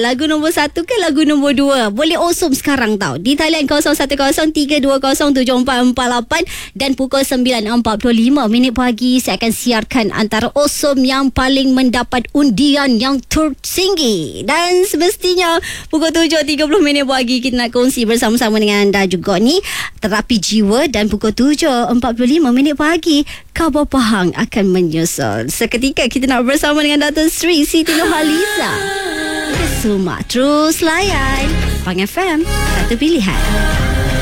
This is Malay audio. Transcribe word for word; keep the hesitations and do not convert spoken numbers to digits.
lagu nombor satu ke lagu nombor dua? Boleh osum sekarang tau. Di talian kosong satu kosong tiga dua kosong tujuh empat empat lapan dan pukul sembilan empat puluh lima minit pagi saya akan siarkan antara osum yang paling mendapat undian yang tertinggi. Dan semestinya pukul tujuh tiga puluh minit pagi kita nak kongsi bersama-sama dengan anda juga ni terapi jiwa, dan pukul tujuh empat puluh lima minit pagi Khabar Pahang akan menyusul. Seketika kita nak bersama dengan Dato' Sri Siti Nurhaliza Kesuma. Terus layan Pahang F M, satu pilihan.